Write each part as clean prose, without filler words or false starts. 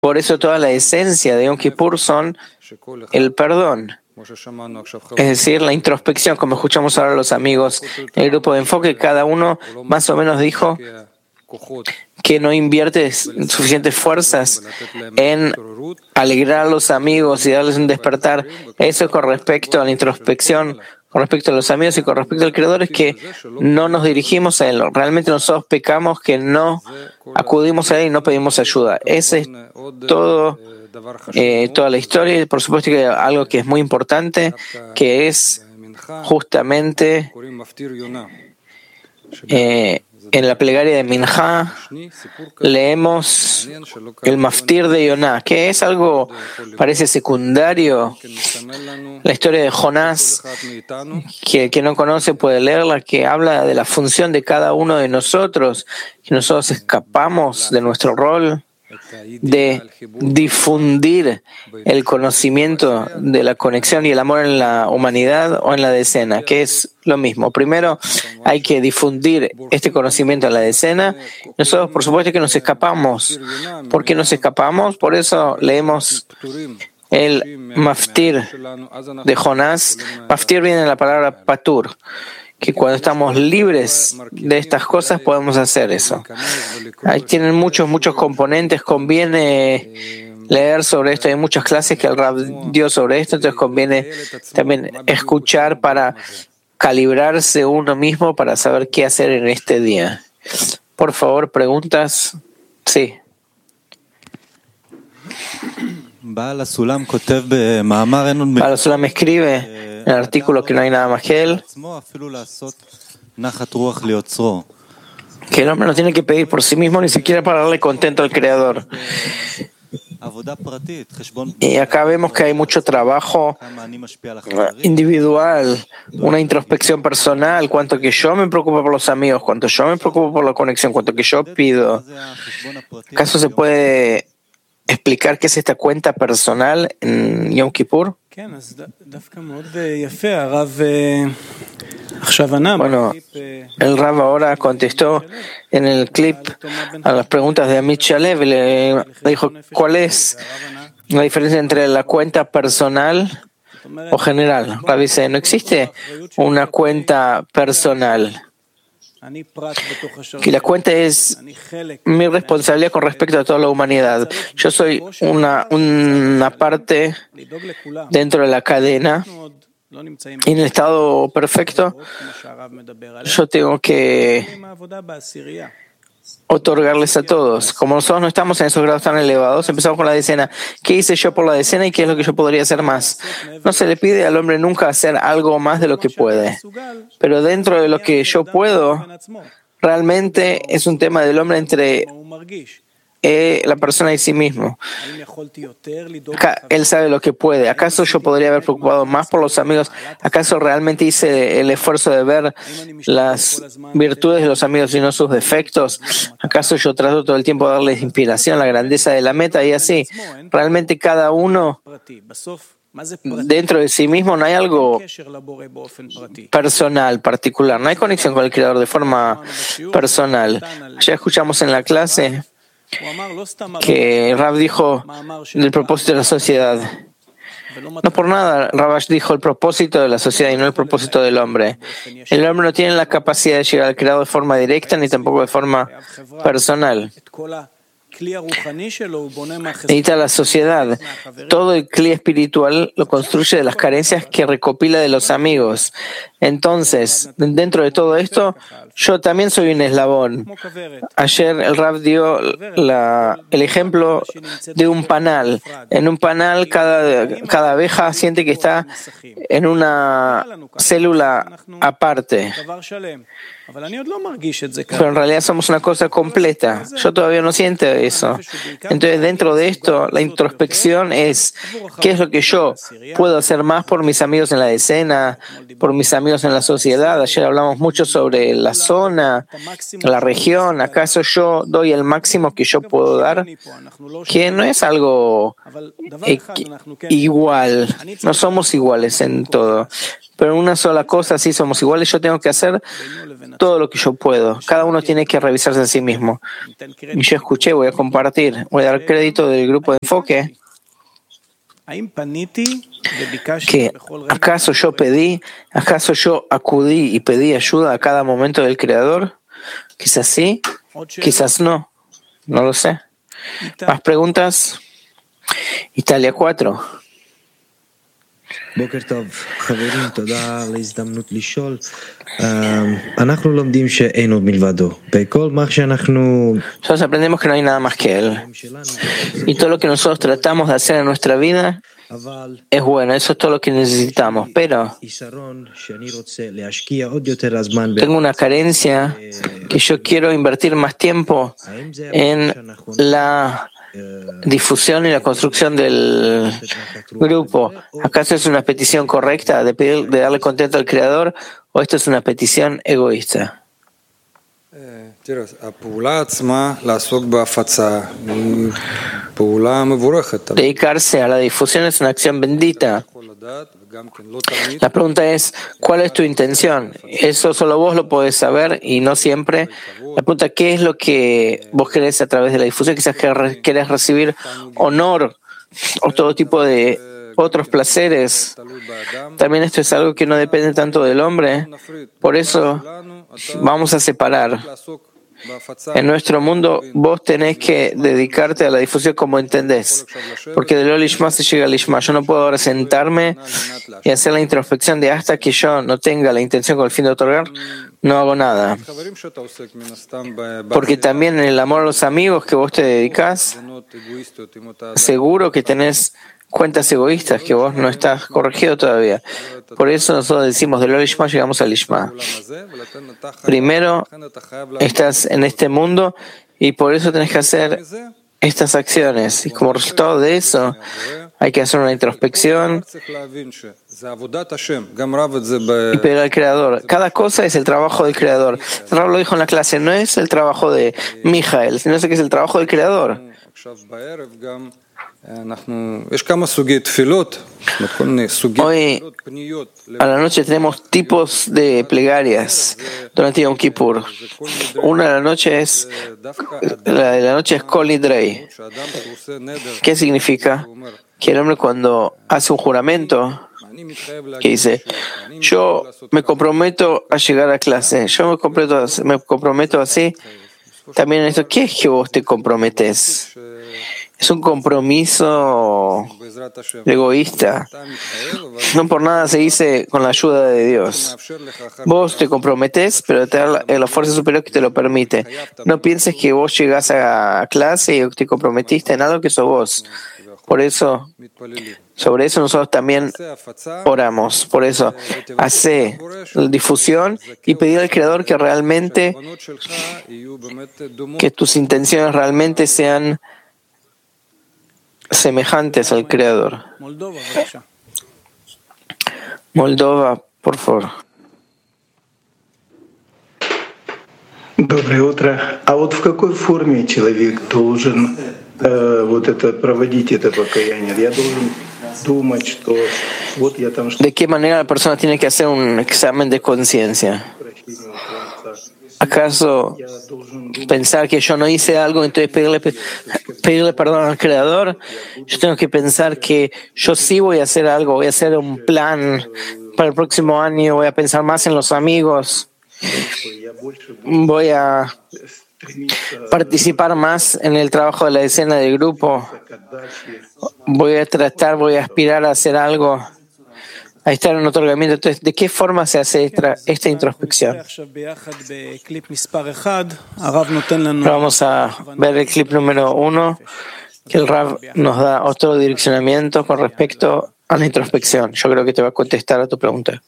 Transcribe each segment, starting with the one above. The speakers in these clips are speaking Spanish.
Por eso toda la esencia de Yom Kippur son el perdón. Es decir, la introspección, como escuchamos ahora los amigos en el grupo de enfoque, cada uno más o menos dijo que no invierte suficientes fuerzas en alegrar a los amigos y darles un despertar. Eso con respecto a la introspección, con respecto a los amigos y con respecto al Creador, es que no nos dirigimos a Él. Realmente nosotros pecamos que no acudimos a Él y no pedimos ayuda. Ese es todo. Toda la historia, y por supuesto que algo que es muy importante, que es justamente en la plegaria de Minjá leemos el Maftir de Yoná, que es algo, parece secundario. La historia de Jonás, que el que no conoce puede leerla, que habla de la función de cada uno de nosotros, que nosotros escapamos de nuestro rol de difundir el conocimiento de la conexión y el amor en la humanidad o en la decena, que es lo mismo. Primero hay que difundir este conocimiento en la decena. Nosotros, por supuesto, que nos escapamos. ¿Por qué nos escapamos? Por eso leemos el Maftir de Jonás. Maftir viene de la palabra patur, que cuando estamos libres de estas cosas podemos hacer eso. Ahí tienen muchos componentes, conviene leer sobre esto, hay muchas clases que el Rab dio sobre esto, entonces conviene también escuchar para calibrarse uno mismo para saber qué hacer en este día. Por favor, preguntas. Sí. Baal Sulam escribe en el artículo que no hay nada más que él, que el hombre no tiene que pedir por sí mismo ni siquiera para darle contento al Creador. Y acá vemos que hay mucho trabajo individual, una introspección personal, cuánto que yo me preocupo por los amigos, cuánto yo me preocupo por la conexión, cuánto que yo pido. ¿Acaso se puede explicar qué es esta cuenta personal en Yom Kippur? Bueno, el Rav ahora contestó en el clip a las preguntas de Amit Shalev y le dijo cuál es la diferencia entre la cuenta personal o general. Rav dice, no existe una cuenta personal. Que la cuenta es mi responsabilidad con respecto a toda la humanidad. Yo soy una parte dentro de la cadena y en el estado perfecto yo tengo que otorgarles a todos. Como nosotros no estamos en esos grados tan elevados, empezamos con la decena. ¿Qué hice yo por la decena y qué es lo que yo podría hacer más? No se le pide al hombre nunca hacer algo más de lo que puede. Pero dentro de lo que yo puedo, realmente es un tema del hombre entre la persona y sí mismo. Él sabe lo que puede. ¿Acaso yo podría haber preocupado más por los amigos? ¿Acaso realmente hice el esfuerzo de ver las virtudes de los amigos y no sus defectos? ¿Acaso yo trato todo el tiempo de darles inspiración, la grandeza de la meta y así? Realmente cada uno dentro de sí mismo no hay algo personal, particular. No hay conexión con el Creador de forma personal. Ya escuchamos en la clase que Rav dijo del propósito de la sociedad. No por nada Rabash dijo el propósito de la sociedad y no el propósito del hombre. El hombre no tiene la capacidad de llegar al Creador de forma directa ni tampoco de forma personal. Necesita la sociedad. Todo el cli espiritual lo construye de las carencias que recopila de los amigos. Entonces, dentro de todo esto, yo también soy un eslabón. Ayer el Rav dio el ejemplo de un panal. En un panal, cada abeja siente que está en una célula aparte. Pero en realidad somos una cosa completa. Yo todavía no siento eso. Entonces, dentro de esto, la introspección es qué es lo que yo puedo hacer más por mis amigos en la decena, por mis amigos en la sociedad. Ayer hablamos mucho sobre la zona, la región. ¿Acaso yo doy el máximo que yo puedo dar? Que no es algo igual. No somos iguales en todo. pero en una sola cosa sí somos iguales. Yo tengo que hacer todo lo que yo puedo. Cada uno tiene que revisarse a sí mismo. Y yo escuché, voy a compartir, voy a dar crédito del grupo de enfoque, que ¿acaso yo pedí, acaso yo acudí y pedí ayuda a cada momento del Creador? Quizás sí, quizás no, no lo sé. ¿Más preguntas? Italia 4. בוקר טוב, חברים, תודה על ההזדמנות לשאול. אנחנו לומדים שאין עוד מלבדו. בכל מה שאנחנו... Nosotros aprendemos que no hay nada más que Él. Y todo lo que nosotros tratamos de hacer en nuestra vida es bueno, eso es todo lo que necesitamos. Pero tengo una carencia que yo quiero invertir más tiempo en la difusión y la construcción del grupo. ¿Acaso es una petición correcta de darle contento al Creador o esto es una petición egoísta? Dedicarse a la difusión es una acción bendita. La pregunta es, ¿cuál es tu intención? Eso solo vos lo podés saber y no siempre. La pregunta, ¿qué es lo que vos querés a través de la difusión? Quizás querés recibir honor o todo tipo de otros placeres. También esto es algo que no depende tanto del hombre. Por eso vamos a separar. En nuestro mundo vos tenés que dedicarte a la difusión como entendés, porque de lo lishma se llega al lishma. Yo no puedo ahora sentarme y hacer la introspección de hasta que yo no tenga la intención con el fin de otorgar, no hago nada. Porque también en el amor a los amigos que vos te dedicás, seguro que tenés cuentas egoístas que vos no estás corregido todavía. Por eso nosotros decimos de lo lishma llegamos al lishma. Primero estás en este mundo y por eso tenés que hacer estas acciones. Y como resultado de eso hay que hacer una introspección y pedir al Creador. Cada cosa es el trabajo del Creador. Rav lo dijo en la clase, no es el trabajo de Mijael, sino que es el trabajo del Creador. Hoy a la noche tenemos tipos de plegarias durante Yom Kippur. Una de la noche es Kol Nidrei. ¿Qué significa? Que el hombre cuando hace un juramento que dice, yo me comprometo a llegar a clase, yo me comprometo así, también esto, ¿qué es que vos te comprometes? Es un compromiso egoísta. No por nada se dice con la ayuda de Dios. Vos te comprometés, pero te da la fuerza superior que te lo permite. No pienses que vos llegás a clase y te comprometiste en algo que sos vos. Por eso, sobre eso nosotros también oramos. Por eso, hace difusión y pedir al Creador que realmente, que tus intenciones realmente sean semejantes al Creador. Moldova, por favor. Доброе утро. А вот в какой форме человек должен проводить это покаяние? Я должен думать, что вот я там... ¿De qué manera la persona tiene que hacer un examen de conciencia? ¿Acaso pensar que yo no hice algo, entonces pedirle perdón al Creador? Yo tengo que pensar que yo sí voy a hacer algo, voy a hacer un plan para el próximo año, voy a pensar más en los amigos, voy a participar más en el trabajo de la escena del grupo, voy a aspirar a hacer algo, a estar en otorgamiento. Entonces, ¿de qué forma se hace esta introspección? Vamos a ver el clip número 1, que el Rav nos da otro direccionamiento con respecto a la introspección. Yo creo que te va a contestar a tu pregunta.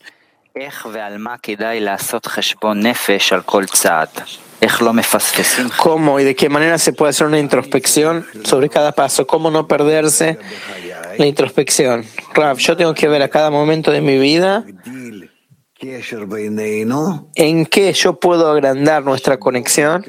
¿Cómo y de qué manera se puede hacer una introspección sobre cada paso? ¿Cómo no perderse la introspección? Rav, yo tengo que ver a cada momento de mi vida en qué yo puedo agrandar nuestra conexión,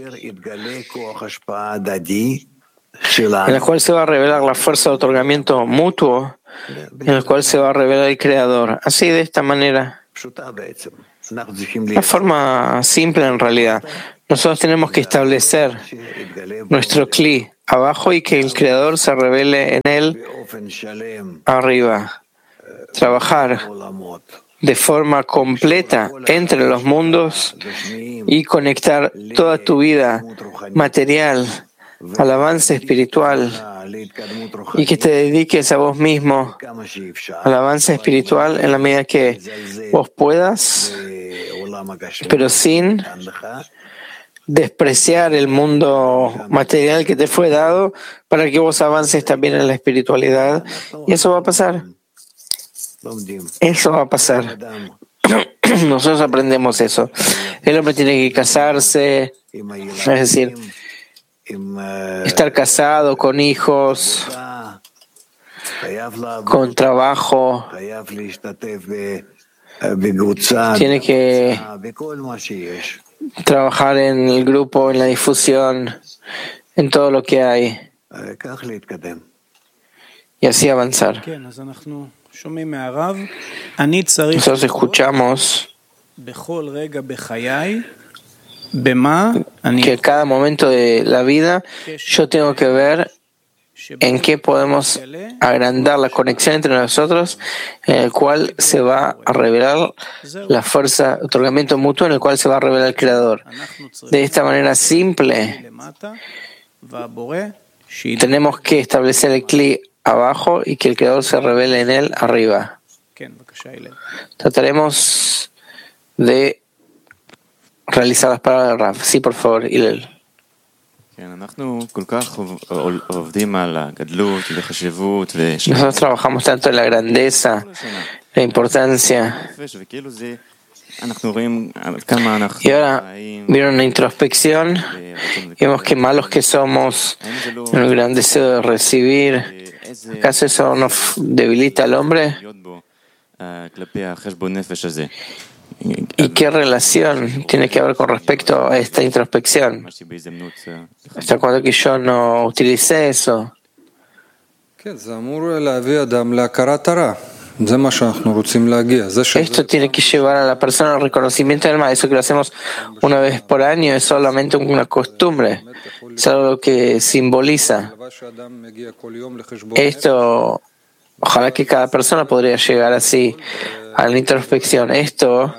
en la cual se va a revelar la fuerza de otorgamiento mutuo, en la cual se va a revelar el Creador. Así, de esta manera, Una forma simple en realidad. Nosotros tenemos que establecer nuestro Kli abajo y que el Creador se revele en él arriba. Trabajar de forma completa entre los mundos y conectar toda tu vida material al avance espiritual y que te dediques a vos mismo al avance espiritual en la medida que vos puedas, pero sin despreciar el mundo material que te fue dado para que vos avances también en la espiritualidad. Y eso va a pasar. Eso va a pasar. Nosotros aprendemos eso. El hombre tiene que casarse, es decir, estar casado, con hijos, con trabajo. Tiene que trabajar en el grupo, en la difusión, en todo lo que hay. Y así avanzar. Nosotros escuchamos que a cada momento de la vida yo tengo que ver en qué podemos agrandar la conexión entre nosotros, en el cual se va a revelar la fuerza, otorgamiento mutuo, en el cual se va a revelar el Creador. De esta manera simple, tenemos que establecer el Kli abajo y que el Creador se revele en él arriba. Trataremos de realizar las palabras de Rav. Sí, por favor, Hillel. Nosotros trabajamos tanto en la grandeza, la importancia. Y ahora vieron una introspección y vemos que malos que somos, en el gran deseo de recibir. ¿Acaso eso nos debilita al hombre? ¿Y qué relación tiene que haber con respecto a esta introspección? ¿Hasta cuándo que yo no utilicé eso? Esto tiene que llevar a la persona al reconocimiento del mal. Eso que lo hacemos una vez por año es solamente una costumbre, es algo que simboliza. Esto, ojalá que cada persona podría llegar así a la introspección. Esto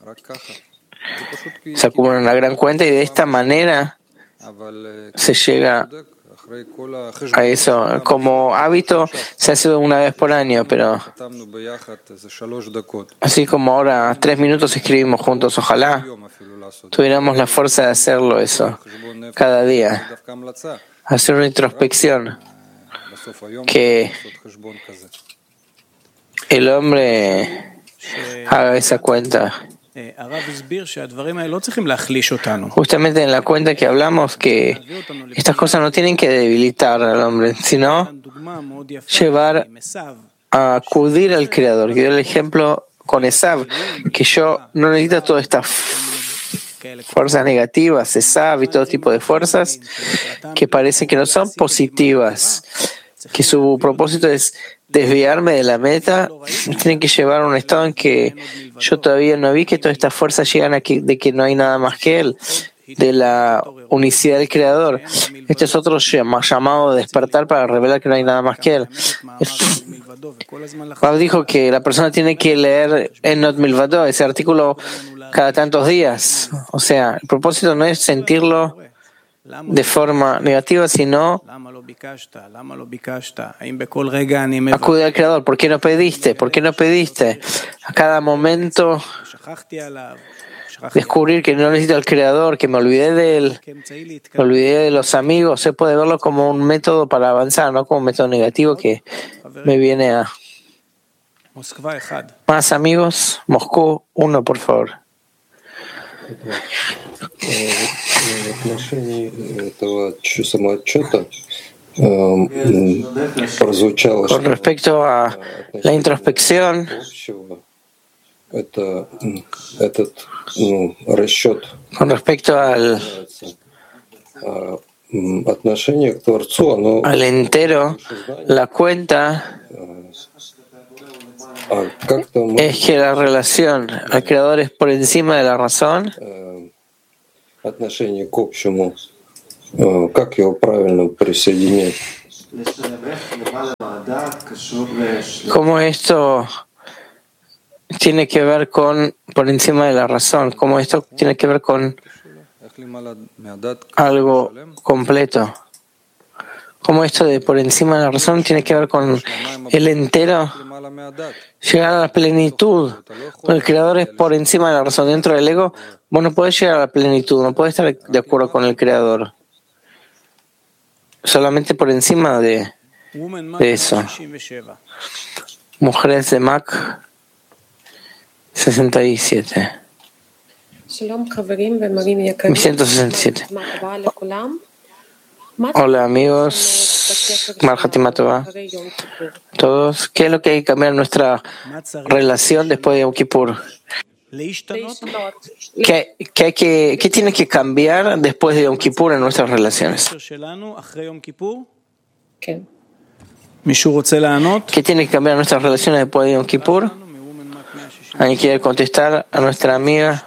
se acumula en una gran cuenta y de esta manera se llega a eso. Como hábito se hace una vez por año, pero así como ahora 3 minutos escribimos juntos, ojalá tuviéramos la fuerza de hacerlo eso cada día, hacer una introspección, que el hombre haga esa cuenta. Justamente en la cuenta que hablamos que estas cosas no tienen que debilitar al hombre, sino llevar a acudir al Creador. Que dio el ejemplo con Esav, que yo no necesito todas estas fuerzas negativas, Esav y todo tipo de fuerzas que parecen que no son positivas, que su propósito es desviarme de la meta. Tienen que llevar a un estado en que yo todavía no vi que todas estas fuerzas llegan aquí, de que no hay nada más que Él, de la unicidad del Creador. Este es otro llamado de despertar para revelar que no hay nada más que Él. Rav dijo que la persona tiene que leer Enot Milvado, ese artículo, cada tantos días. O sea, el propósito no es sentirlo de forma negativa, sino acude al Creador. ¿Por qué no pediste? ¿Por qué no pediste? A cada momento descubrir que no necesito al Creador, que me olvidé de Él, me olvidé de los amigos. Se puede verlo como un método para avanzar, no como un método negativo que me viene a... Más amigos, Moscú, 1, por favor. В отношении этого самоотчета прозвучало, con respecto a la introspección, этот расчет con respecto al отношение к Творцу, оно al entero, la cuenta как-то es que la relación al Creador es por encima de la razón. Отношение к общему, как его правильно присоединять? ¿Cómo esto tiene que ver con por encima de la razón? ¿Cómo esto tiene que ver con algo completo? ¿Cómo esto de por encima de la razón tiene que ver con el entero? Llegar a la plenitud. El Creador es por encima de la razón. Dentro del ego, vos no podés llegar a la plenitud, no podés estar de acuerdo con el Creador. Solamente por encima de eso. Mujeres de Mac 67. 167. Hola amigos, Marhatima Tova. Todos, ¿qué es lo que hay que cambiar en nuestra relación después de Yom Kippur? ¿Qué tiene que cambiar después de Yom Kippur en nuestras relaciones? ¿Qué tiene que cambiar en nuestras relaciones después de Yom Kippur? ¿Alguien quiere contestar a nuestra amiga?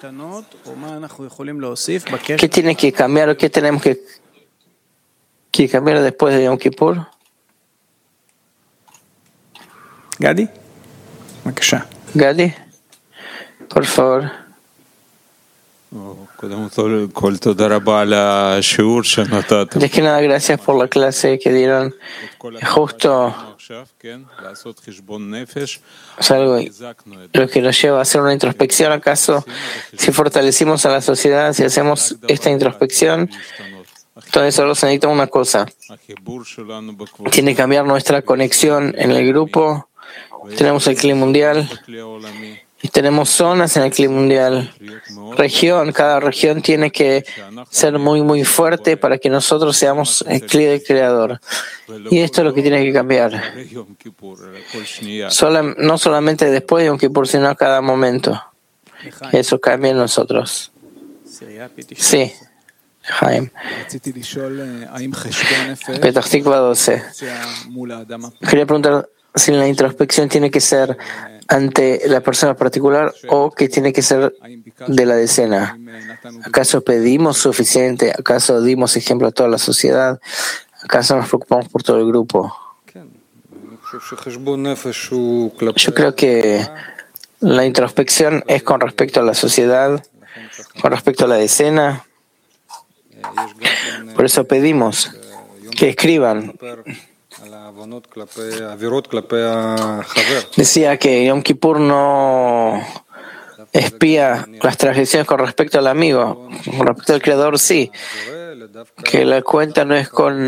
¿Qué tiene que cambiar o qué tenemos que cambiar después de Yom Kippur? Gadi, por favor. De que nada, gracias por la clase que dieron. Justo es algo lo que nos lleva a hacer una introspección. ¿Acaso si fortalecimos a la sociedad, si hacemos esta introspección, entonces solo se necesita una cosa? Tiene que cambiar nuestra conexión en el grupo. Tenemos el clima mundial y tenemos zonas en el clima mundial. Cada región tiene que ser muy, muy fuerte para que nosotros seamos el clima del Creador. Y esto es lo que tiene que cambiar. No solamente después de Yom Kippur, sino a cada momento. Eso cambia en nosotros. Sí. Jaime. Petach Tikva 12. Quería preguntar si la introspección tiene que ser ante la persona particular o que tiene que ser de la decena. ¿Acaso pedimos suficiente? ¿Acaso dimos ejemplo a toda la sociedad? ¿Acaso nos preocupamos por todo el grupo? Yo creo que la introspección es con respecto a la sociedad, con respecto a la decena. Por eso pedimos que escriban. Decía que Yom Kippur no espía las transgresiones con respecto al amigo, con respecto al Creador sí, que la cuenta no es con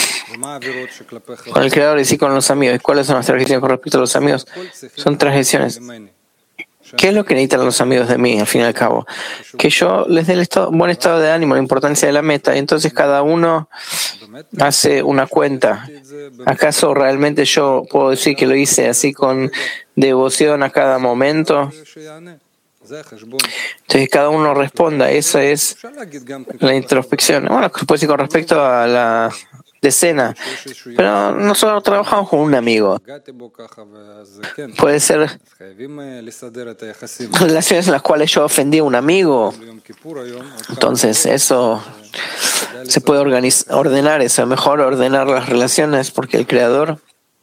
el Creador y sí con los amigos. ¿Y cuáles son las transgresiones con respecto a los amigos? Son transgresiones. ¿Qué es lo que necesitan los amigos de mí, al fin y al cabo? Que yo les dé buen estado de ánimo, la importancia de la meta. Y entonces cada uno hace una cuenta. ¿Acaso realmente yo puedo decir que lo hice así con devoción a cada momento? Entonces cada uno responda. Esa es la introspección. Bueno, puede ser con respecto a la decena, pero nosotros trabajamos con un amigo. Puede ser relaciones en las cuales yo ofendí a un amigo. Entonces eso se puede ordenar, eso, mejor ordenar las relaciones, porque el Creador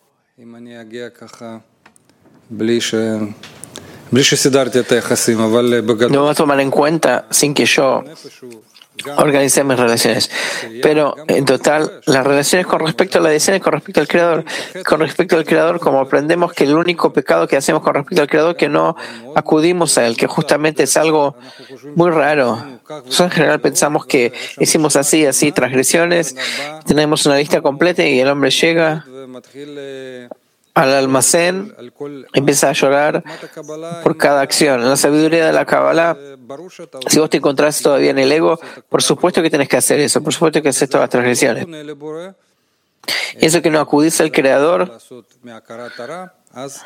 no va a tomar en cuenta sin que yo organicé mis relaciones. Pero en total, las relaciones con respecto a la decena y con respecto al Creador. Con respecto al Creador, como aprendemos que el único pecado que hacemos con respecto al Creador es que no acudimos a Él, que justamente es algo muy raro. Nosotros en general pensamos que hicimos así, transgresiones, tenemos una lista completa y el hombre llega al almacén, empieza a llorar por cada acción. En la sabiduría de la Kabbalah, si vos te encontrás todavía en el ego, por supuesto que tenés que hacer eso, por supuesto que haces todas las transgresiones. Eso que no acudís al Creador,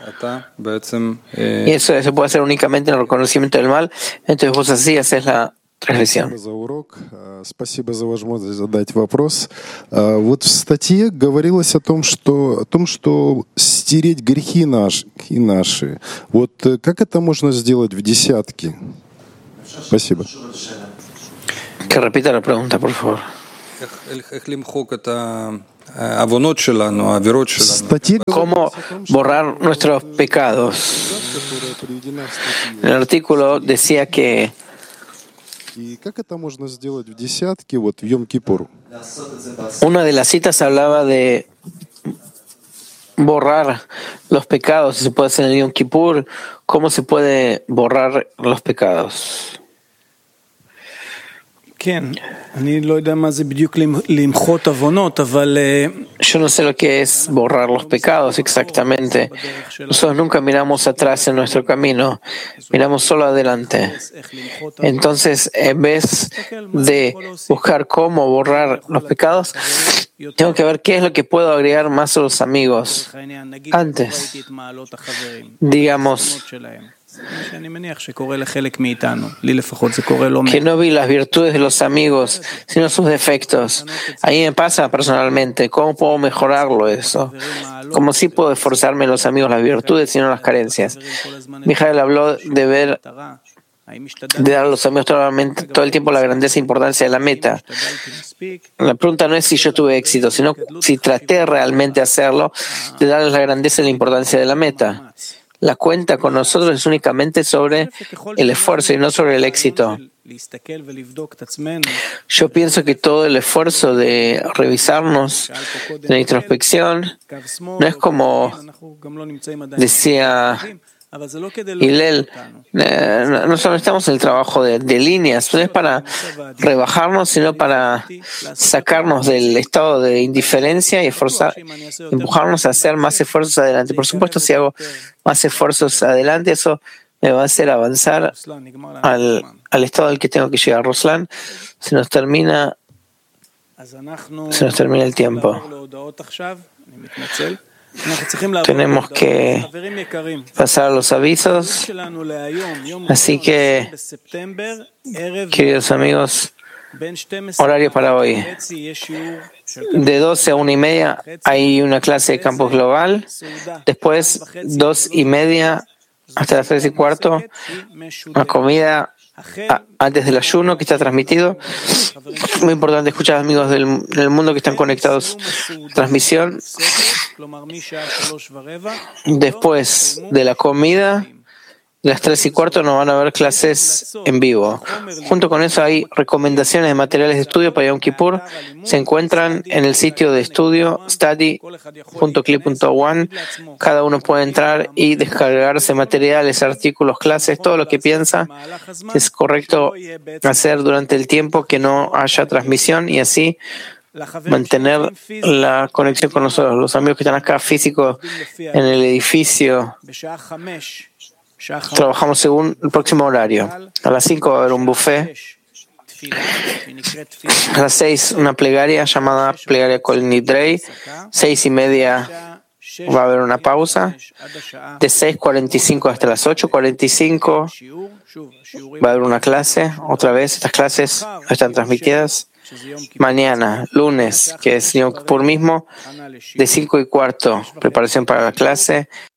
y eso se puede hacer únicamente en el reconocimiento del mal, entonces vos así haces la transgresión. Спасибо за возможность задать вопрос. Вот в статье говорилось о том, что стереть грехи наши. Вот как это можно сделать в десятке? Спасибо. Que repita la pregunta, por favor. ¿Cómo borrar nuestros pecados? El artículo decía que una de las citas hablaba de borrar los pecados, si se puede hacer en el Yom Kippur, ¿cómo se puede borrar los pecados? Yo no sé lo que es borrar los pecados exactamente. Nosotros nunca miramos atrás en nuestro camino, miramos solo adelante. Entonces, en vez de buscar cómo borrar los pecados, tengo que ver qué es lo que puedo agregar más a los amigos. Antes, digamos, que no vi las virtudes de los amigos, sino sus defectos. A mí me pasa personalmente. ¿Cómo puedo mejorarlo eso? Como si puedo esforzarme en los amigos las virtudes y no las carencias. Mijael habló de dar a los amigos todo el tiempo la grandeza e importancia de la meta. La pregunta no es si yo tuve éxito, sino si traté realmente de hacerlo, de darles la grandeza y la importancia de la meta. La cuenta con nosotros es únicamente sobre el esfuerzo y no sobre el éxito. Yo pienso que todo el esfuerzo de revisarnos, de la introspección, no es como decía Hillel, no solo estamos en el trabajo de líneas, no es para rebajarnos, sino para sacarnos del estado de indiferencia y empujarnos a hacer más esfuerzos adelante. Por supuesto, si hago más esfuerzos adelante, eso me va a hacer avanzar al estado al que tengo que llegar. Ruslan, se nos termina el tiempo. Tenemos que pasar a los avisos, así que, queridos amigos, horario para hoy. De 12 a 1:30 hay una clase de campus global, después 2:30 hasta las 3:15, una comida antes del ayuno que está transmitido. Muy importante escuchar a los amigos del mundo que están conectados a la transmisión. Después de la comida, las 3:15 nos van a haber clases en vivo. Junto con eso hay recomendaciones de materiales de estudio para Yom Kippur. Se encuentran en el sitio de estudio study.clip.one. Cada uno puede entrar y descargarse materiales, artículos, clases, todo lo que piensa es correcto hacer durante el tiempo que no haya transmisión y así mantener la conexión con nosotros. Los amigos que están acá físicos en el edificio, trabajamos según el próximo horario. A las 5 va a haber un buffet. A las 6 una plegaria llamada plegaria Kol Nidrei. 6:30 va a haber una pausa. De 6:45 hasta las 8:45 va a haber una clase. Otra vez, estas clases están transmitidas. Mañana, lunes, que es Yom Kippur mismo, de 5:15, preparación para la clase.